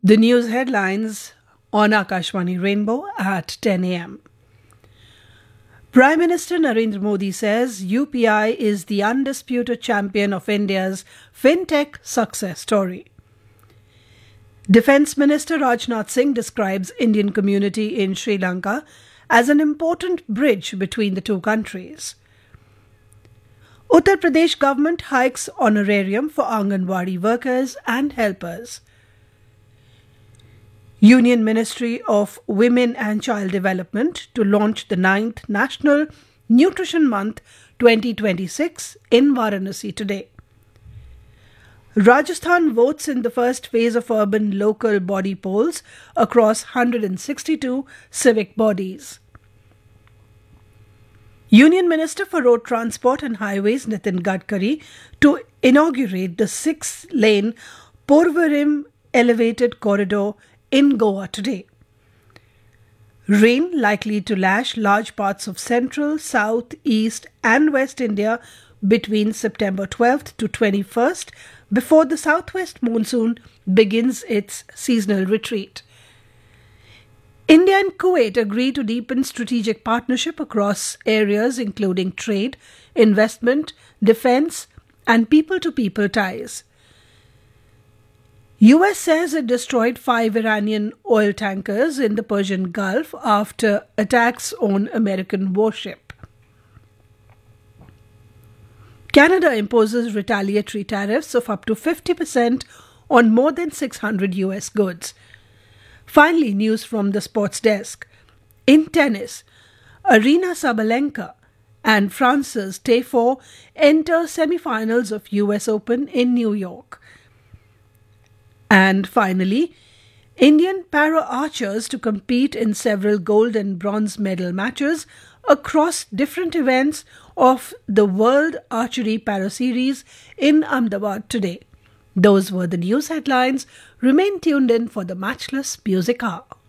The news headlines on Akashvani Rainbow at 10 a.m. Prime Minister Narendra Modi says UPI is the undisputed champion of India's fintech success story. Defence Minister Rajnath Singh describes Indian community in Sri Lanka as an important bridge between the two countries. Uttar Pradesh government hikes honorarium for Anganwadi workers and helpers. Union Ministry of Women and Child Development to launch the 9th National Nutrition Month 2026 in Varanasi today. Rajasthan votes in the first phase of urban local body polls across 162 civic bodies. Union Minister for Road Transport and Highways Nitin Gadkari to inaugurate the 6-lane Porvorim elevated corridor in Goa today. Rain likely to lash large parts of central, south, east and west India between September 12th to 21st before the southwest monsoon begins its seasonal retreat. India and Kuwait agree to deepen strategic partnership across areas including trade, investment, defense and people-to-people ties. US says it destroyed 5 Iranian oil tankers in the Persian Gulf after attacks on American warship. Canada imposes retaliatory tariffs of up to 50% on more than 600 US goods. Finally, news from the sports desk. In tennis, Aryna Sabalenka and France's Tiafoe enter semi-finals of US Open in New York. And finally, Indian para-archers to compete in several gold and bronze medal matches across different events of the World Archery Para Series in Ahmedabad today. Those were the news headlines. Remain tuned in for the Matchless Music Hour.